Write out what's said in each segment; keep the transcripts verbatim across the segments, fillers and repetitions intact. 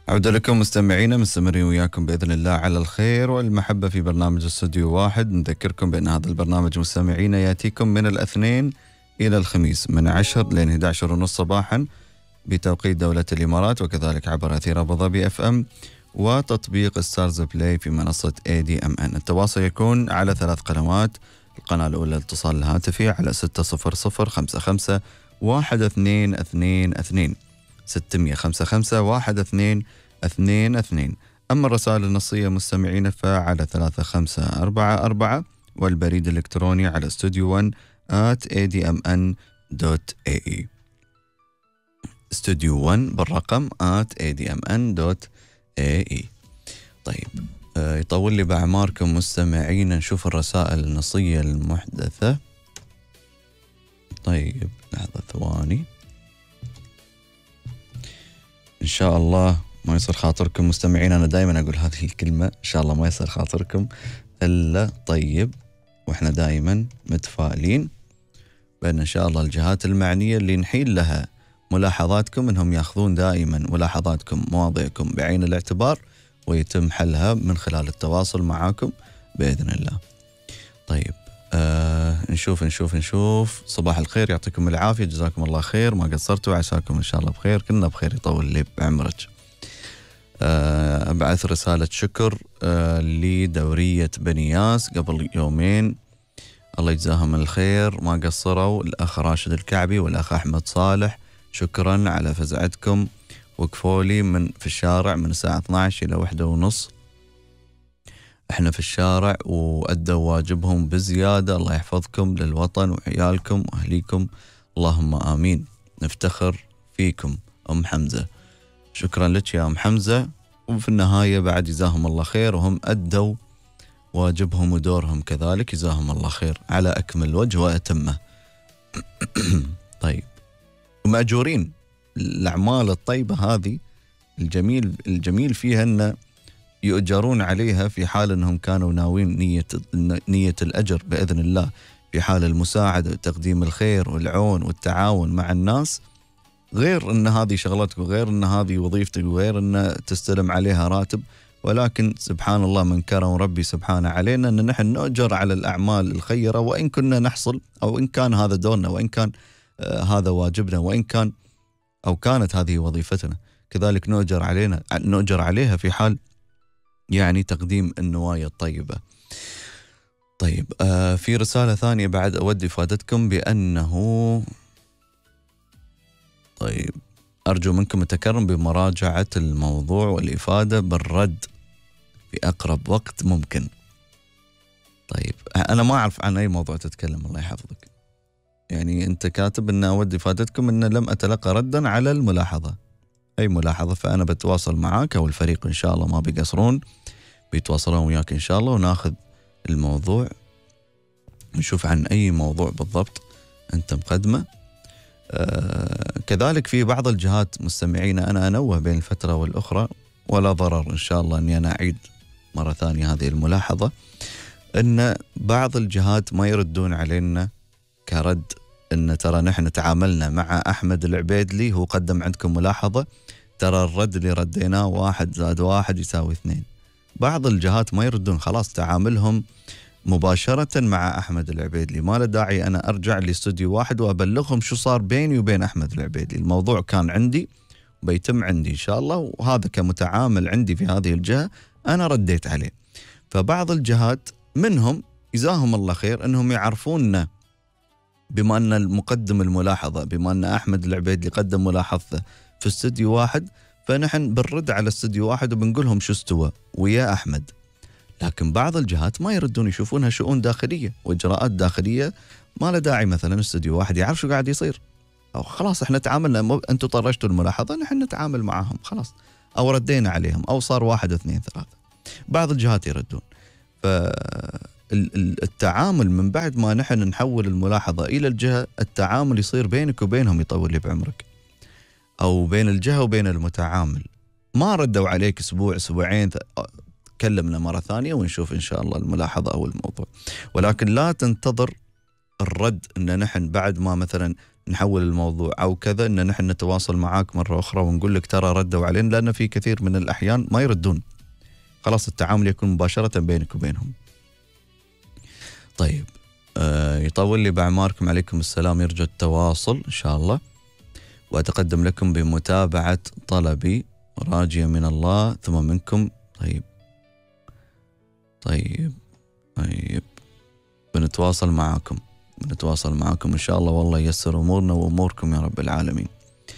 عودة لكم مستمعينا، مستمرين وياكم بإذن الله على الخير والمحبة في برنامج استوديو واحد. نذكركم بأن هذا البرنامج مستمعينا يأتيكم من الاثنين إلى الخميس من عشر لين إحدى عشر ونص صباحا بتوقيت دولة الإمارات، وكذلك عبر أثير أبو ظبي اف ام وتطبيق ستارز بلاي في منصة اي دي ام ان. التواصل يكون على ثلاث قنوات. القناة الأولى الاتصال الهاتفي على ستة صفر صفر خمسة خمسة واحد اثنين اثنين اثنين ستمية خمسة خمسة واحد اثنين اثنين اثنين. أما الرسائل النصية مستمعين فعلى ثلاثة خمسة أربعة أربعة، والبريد الإلكتروني على استوديو ون آت اي دي ام ان دوت اي اي. استوديو ون بالرقم آت اي دي ام ان دوت اي اي. طيب آه يطول لي بأعماركم مستمعين. نشوف الرسائل النصية المحدثة. طيب لحظة ثواني، إن شاء الله ما يصير خاطركم مستمعين. أنا دائما أقول هذه الكلمة، إن شاء الله ما يصير خاطركم إلا طيب، وإحنا دائما متفائلين بأن إن شاء الله الجهات المعنية اللي نحيل لها ملاحظاتكم أنهم يأخذون دائما ملاحظاتكم مواضيعكم بعين الاعتبار، ويتم حلها من خلال التواصل معاكم بإذن الله. طيب آه نشوف نشوف نشوف صباح الخير، يعطيكم العافية، جزاكم الله خير، ما قصرتوا، عساكم إن شاء الله بخير، كلنا بخير، يطول لي بعمرك. آه أبعث رسالة شكر آه لدورية بني ياس قبل يومين، الله يجزاهم الخير، ما قصروا، الأخ راشد الكعبي والأخ أحمد صالح، شكرا على فزعتكم، وقفوا لي من في الشارع من الساعة اثنتي عشرة إلى واحدة ونص، احنا في الشارع، وأدوا واجبهم بزيادة. الله يحفظكم للوطن وعيالكم وأهليكم، اللهم آمين. نفتخر فيكم أم حمزة، شكرا لك يا أم حمزة. وفي النهاية بعد جزاهم الله خير، وهم أدوا واجبهم ودورهم كذلك، جزاهم الله خير على أكمل وجه وأتمه. طيب ومأجورين. الأعمال الطيبة هذه الجميل الجميل فيها أن يؤجرون عليها في حال أنهم كانوا ناوين نية نية الأجر بإذن الله، في حال المساعدة وتقديم الخير والعون والتعاون مع الناس، غير أن هذه شغلتك وغير أن هذه وظيفتك وغير أن تستلم عليها راتب. ولكن سبحان الله من كرم ربي سبحانه علينا أن نحن نؤجر على الأعمال الخيرة، وإن كنا نحصل أو إن كان هذا دورنا، وإن كان آه هذا واجبنا، وإن كان أو كانت هذه وظيفتنا، كذلك نؤجر علينا نؤجر عليها في حال يعني تقديم النوايا الطيبة. طيب آه في رسالة ثانية بعد أود إفادتكم بأنه طيب أرجو منكم التكرم بمراجعة الموضوع والإفادة بالرد في أقرب وقت ممكن. طيب أنا ما أعرف عن أي موضوع تتكلم، الله يحفظك. يعني أنت كاتب أن أود إفادتكم أن لم أتلقى ردا على الملاحظة. أي ملاحظة فأنا بتواصل معاك أو الفريق إن شاء الله ما بيقصرون، بيتواصلون وياك إن شاء الله، وناخذ الموضوع نشوف عن أي موضوع بالضبط أنت مقدمه. آه كذلك في بعض الجهات مستمعين، أنا أنوه بين الفترة والأخرى ولا ضرر إن شاء الله أني أنا أعيد مرة ثانية هذه الملاحظة، أن بعض الجهات ما يردون علينا كرد أن ترى نحن تعاملنا مع أحمد العبيدلي، هو قدم عندكم ملاحظة، ترى الرد اللي رديناه واحد زاد واحد يساوي اثنين. بعض الجهات ما يردون، خلاص تعاملهم مباشرة مع أحمد العبيدلي، ما له داعي أنا أرجع لاستوديو واحد وأبلغهم شو صار بيني وبين أحمد العبيدلي. الموضوع كان عندي وبيتم عندي إن شاء الله، وهذا كمتعامل عندي في هذه الجهة أنا رديت عليه. فبعض الجهات منهم جزاهم الله خير أنهم يعرفوننا، بما أن المقدم الملاحظة، بما أن أحمد العبيدلي قدم ملاحظته في استوديو واحد، فنحن بنرد على استوديو واحد وبنقولهم شو استوى ويا أحمد. لكن بعض الجهات ما يردون، يشوفونها شؤون داخلية وإجراءات داخلية، ما له داعي مثلا استوديو واحد يعرف شو قاعد يصير، أو خلاص احنا تعاملنا، أنتم طرشتوا الملاحظة نحن نتعامل معهم خلاص، أو ردينا عليهم، أو صار واحد اثنين ثلاثة. بعض الجهات يردون. فالتعامل من بعد ما نحن نحول الملاحظة إلى الجهة، التعامل يصير بينك وبينهم، يطول لي بعمرك، أو بين الجهة وبين المتعامل. ما ردوا عليك أسبوع أسبوعين، كلمنا مرة ثانية ونشوف إن شاء الله الملاحظة أو الموضوع. ولكن لا تنتظر الرد إن نحن بعد ما مثلا نحول الموضوع أو كذا، إن نحن نتواصل معاك مرة أخرى ونقول لك ترى ردوا علينا، لأن في كثير من الأحيان ما يردون، خلاص التعامل يكون مباشرة بينك وبينهم. طيب آه يطول لي بأعماركم، عليكم السلام، يرجى التواصل إن شاء الله، وأتقدم لكم بمتابعة طلبي راجية من الله ثم منكم. طيب طيب طيب بنتواصل معاكم بنتواصل معاكم إن شاء الله، والله ييسر أمورنا وأموركم يا رب العالمين.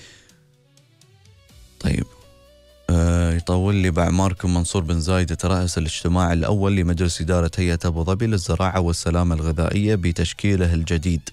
طيب آه يطول لي بأعماركم، منصور بن زايد يترأس الاجتماع الأول لمجلس إدارة هيئة أبو ظبي للزراعة والسلامة الغذائية بتشكيله الجديد.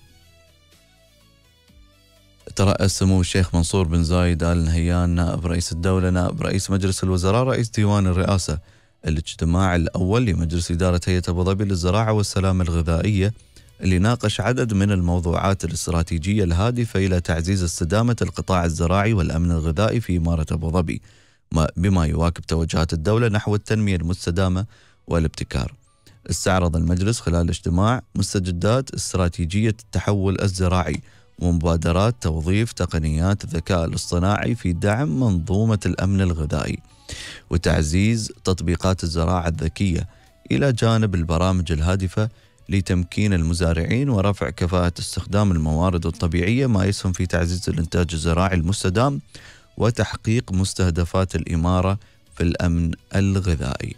ترأس سمو الشيخ منصور بن زايد آل نهيان نائب رئيس الدولة نائب رئيس مجلس الوزراء رئيس ديوان الرئاسة الاجتماع الأول لمجلس إدارة هيئة أبو ظبي للزراعة والسلامة الغذائية، اللي ناقش عدد من الموضوعات الاستراتيجية الهادفة إلى تعزيز استدامة القطاع الزراعي والأمن الغذائي في إمارة أبو ظبي، بما يواكب توجهات الدولة نحو التنمية المستدامة والابتكار. استعرض المجلس خلال الاجتماع مستجدات استراتيجية التحول الزراعي ومبادرات توظيف تقنيات الذكاء الاصطناعي في دعم منظومة الأمن الغذائي وتعزيز تطبيقات الزراعة الذكية، إلى جانب البرامج الهادفة لتمكين المزارعين ورفع كفاءة استخدام الموارد الطبيعية، ما يسهم في تعزيز الإنتاج الزراعي المستدام وتحقيق مستهدفات الإمارة في الأمن الغذائي.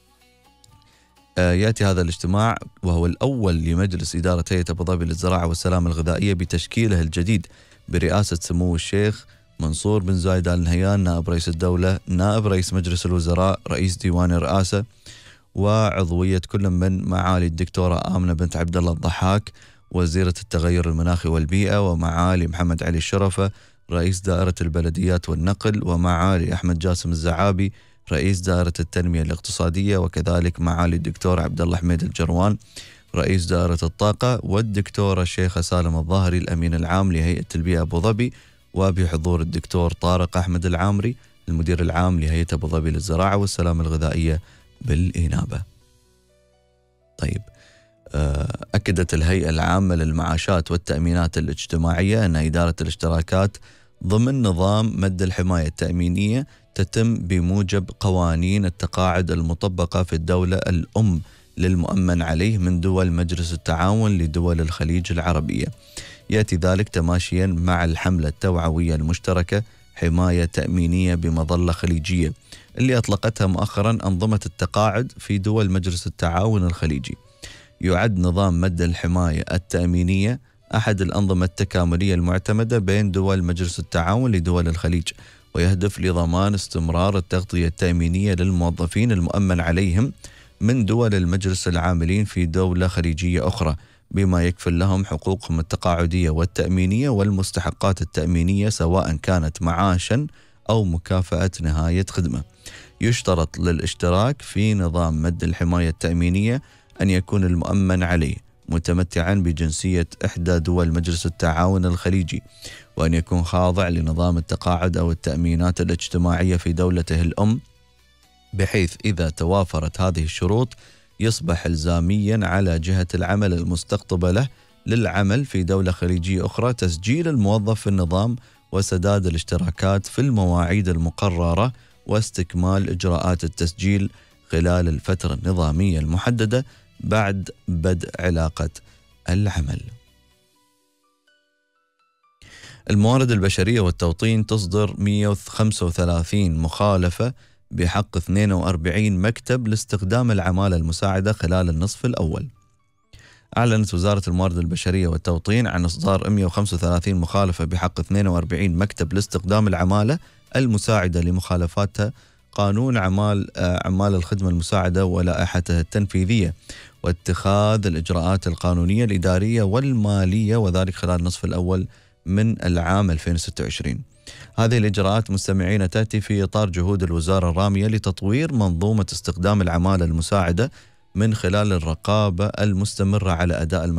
يأتي هذا الاجتماع وهو الأول لمجلس إدارة هيئة أبو ظبي للزراعة والسلامة الغذائية بتشكيله الجديد برئاسة سمو الشيخ منصور بن زايد آل نهيان نائب رئيس الدولة نائب رئيس مجلس الوزراء رئيس ديوان الرئاسة، وعضوية كل من معالي الدكتورة آمنة بنت عبد الله الضحاك وزيرة التغير المناخي والبيئة، ومعالي محمد علي الشرفة رئيس دائرة البلديات والنقل، ومعالي أحمد جاسم الزعابي رئيس دائرة التنمية الاقتصادية، وكذلك معالي الدكتور عبد الله حميد الجروان رئيس دائرة الطاقة، والدكتورة الشيخة سالم الظاهري الأمين العام لهيئة البيئة أبو ظبي، وبحضور الدكتور طارق أحمد العامري المدير العام لهيئة أبو ظبي للزراعة والسلامة الغذائية بالإنابة. طيب أكدت الهيئة العامة للمعاشات والتأمينات الاجتماعية أن إدارة الاشتراكات ضمن نظام مد الحماية التأمينية تتم بموجب قوانين التقاعد المطبقة في الدولة الأم للمؤمن عليه من دول مجلس التعاون لدول الخليج العربية. يأتي ذلك تماشيا مع الحملة التوعوية المشتركة حماية تأمينية بمظلة خليجية اللي أطلقتها مؤخرا أنظمة التقاعد في دول مجلس التعاون الخليجي. يعد نظام مد الحماية التأمينية أحد الأنظمة التكاملية المعتمدة بين دول مجلس التعاون لدول الخليج، ويهدف لضمان استمرار التغطية التأمينية للموظفين المؤمن عليهم من دول المجلس العاملين في دولة خليجية أخرى، بما يكفل لهم حقوقهم التقاعدية والتأمينية والمستحقات التأمينية سواء كانت معاشا أو مكافأة نهاية خدمة. يشترط للاشتراك في نظام مد الحماية التأمينية أن يكون المؤمن عليه متمتعا بجنسية إحدى دول مجلس التعاون الخليجي، وأن يكون خاضع لنظام التقاعد أو التأمينات الاجتماعية في دولته الأم، بحيث إذا توافرت هذه الشروط يصبح إلزاميا على جهة العمل المستقطبة له للعمل في دولة خليجية أخرى تسجيل الموظف في النظام وسداد الاشتراكات في المواعيد المقررة واستكمال إجراءات التسجيل خلال الفترة النظامية المحددة بعد بدء علاقة العمل. الموارد البشرية والتوطين تصدر مئة وخمسة وثلاثين مخالفة بحق اثنين وأربعين مكتب لاستخدام العمالة المساعدة خلال النصف الأول. أعلنت وزارة الموارد البشرية والتوطين عن إصدار مئة وخمسة وثلاثين مخالفة بحق اثنين وأربعين مكتب لاستخدام العمالة المساعدة لمخالفاتها قانون عمال عمال الخدمة المساعدة ولائحته التنفيذية، واتخاذ الإجراءات القانونية الإدارية والمالية، وذلك خلال النصف الأول من العام ألفين وستة وعشرين. هذه الإجراءات مستمعين تأتي في إطار جهود الوزارة الرامية لتطوير منظومة استخدام العمالة المساعدة من خلال الرقابة المستمرة على أداء المكتب